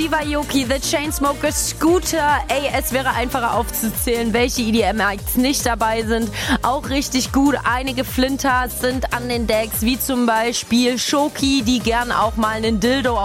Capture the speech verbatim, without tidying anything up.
Viva Yoki, The Chainsmokers, Scooter. Ey, es wäre einfacher aufzuzählen, welche E D M-Acts nicht dabei sind. Auch richtig gut. Einige Flinters sind an den Decks, wie zum Beispiel Shoki, die gern auch mal einen Dildo